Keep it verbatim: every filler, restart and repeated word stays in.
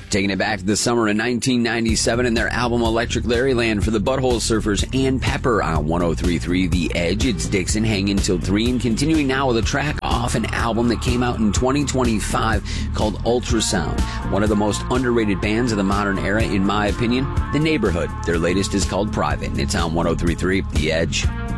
Taking it back to the summer of nineteen ninety-seven and their album Electric Larryland for the Butthole Surfers and Pepper on one oh three point three The Edge. It's Dixon hanging till three and continuing now with a track off an album that came out in twenty twenty-five called Ultrasound. One of the most underrated bands of the modern era, in my opinion, The Neighborhood. Their latest is called Private, and it's on one oh three point three The Edge.